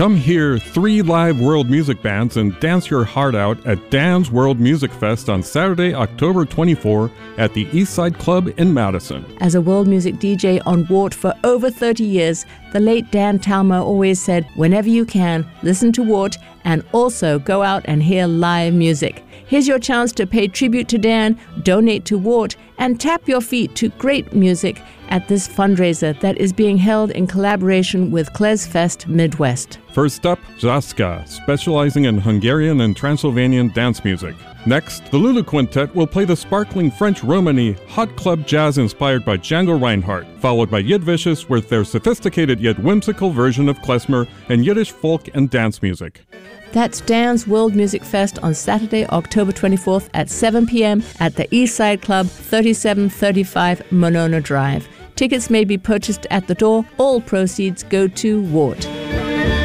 Come hear 3 live world music bands and dance your heart out at Dan's World Music Fest on Saturday, October 24 at the Eastside Club in Madison. As a world music DJ on WART for over 30 years, the late Dan Talma always said, whenever you can, listen to WART and also go out and hear live music. Here's your chance to pay tribute to Dan, donate to WART, and tap your feet to great music at this fundraiser that is being held in collaboration with Klezfest Midwest. First up, Jaska, specializing in Hungarian and Transylvanian dance music. Next, the Lulu Quintet will play the sparkling French Romany hot club jazz inspired by Django Reinhardt, followed by Yid Vicious with their sophisticated yet whimsical version of klezmer and Yiddish folk and dance music. That's Dan's World Music Fest on Saturday, October 24th at 7 p.m. at the Eastside Club, 3735 Monona Drive. Tickets may be purchased at the door. All proceeds go to WART.